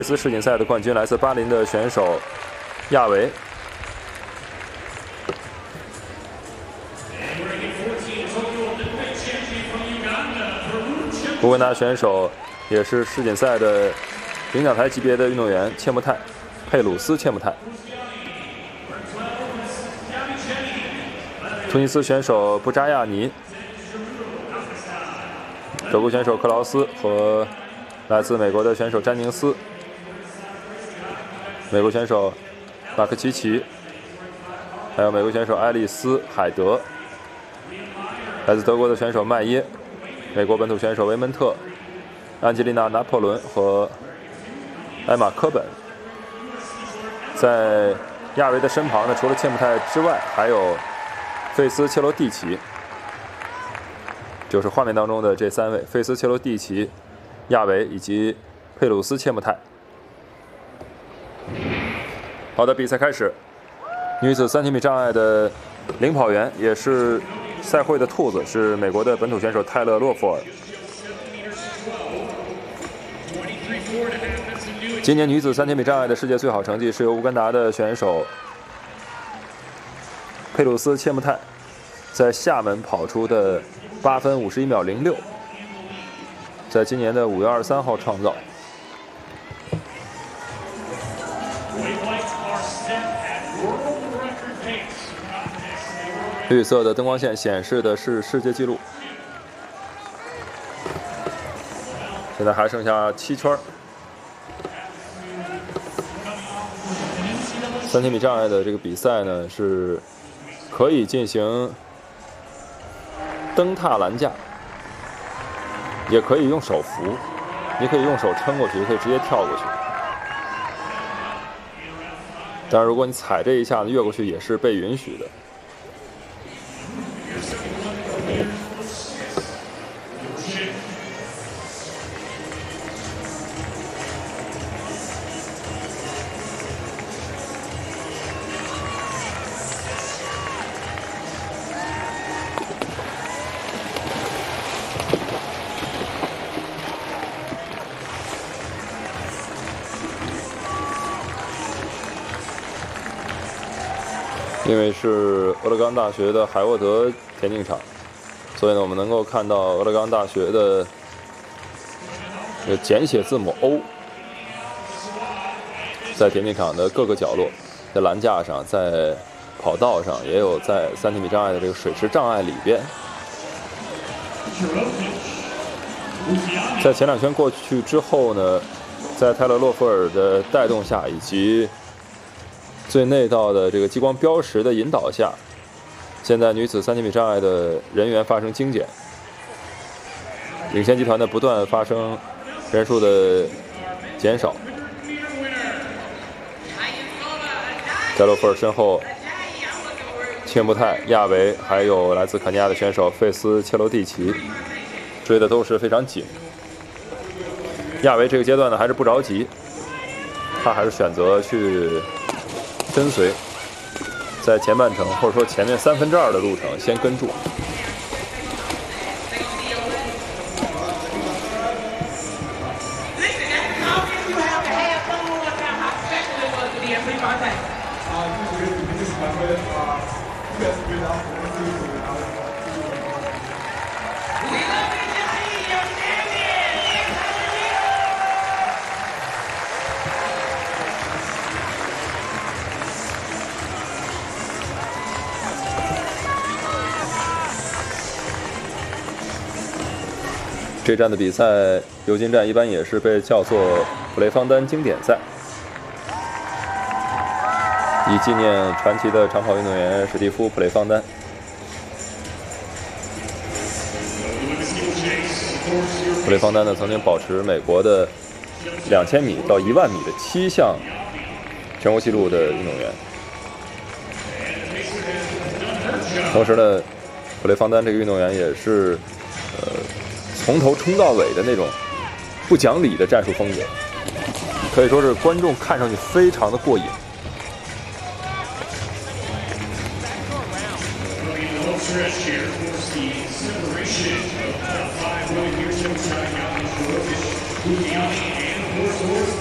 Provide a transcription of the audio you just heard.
斯世锦赛的冠军来自巴林的选手亚维。乌干达选手也是世锦赛的领奖台级别的运动员切穆泰，佩鲁斯切穆泰。突尼斯选手布扎亚尼，德国选手克劳斯和来自美国的选手詹宁斯，美国选手马克奇奇，还有美国选手爱丽丝海德，来自德国的选手麦耶，美国本土选手维门特、安吉丽娜·拿破仑和艾玛·科本。在亚维的身旁呢，除了切穆泰之外，还有费斯切罗蒂奇，就是画面当中的这三位：费斯切罗蒂奇、亚维以及佩鲁斯切穆泰。好的，比赛开始。女子3千米障碍的领跑员，也是赛会的兔子，是美国的本土选手泰勒·洛夫尔。今年女子3千米障碍的世界最好成绩是由乌干达的选手佩鲁斯切穆泰在厦门跑出的8分51秒06，在今年的5月23号创造。绿色的灯光线显示的是世界纪录。现在还剩下7圈。3千米障碍的这个比赛呢，是可以进行蹬踏栏架，也可以用手扶，你可以用手撑过去，也可以直接跳过去。当然，如果你踩这一下子越过去，也是被允许的。因为是俄勒冈大学的海沃德田径场，所以呢，我们能够看到俄勒冈大学的简写字母 O， 在田径场的各个角落，在栏架上，在跑道上，也有在3千米障碍的这个水池障碍里边。在前2圈过去之后呢，在泰勒·洛夫尔的带动下，以及最内道的这个激光标识的引导下，现在女子3千米障碍的人员发生精简，领先集团的不断发生人数的减少。在洛夫尔身后，切穆泰、亚维还有来自肯尼亚的选手费斯切罗蒂奇追的都是非常紧。亚维这个阶段呢还是不着急，他还是选择去跟随，在前半程或者说前面2/3的路程先跟住。这站的比赛尤金站一般也是被叫做普雷方丹经典赛，以纪念传奇的长跑运动员史蒂夫·普雷方丹。普雷方丹呢，曾经保持美国的2000米到10000米的7项全国纪录的运动员。同时呢，普雷方丹这个运动员也是从头冲到尾的那种不讲理的战术风格，可以说是观众看上去非常的过瘾。 Luciani and Horse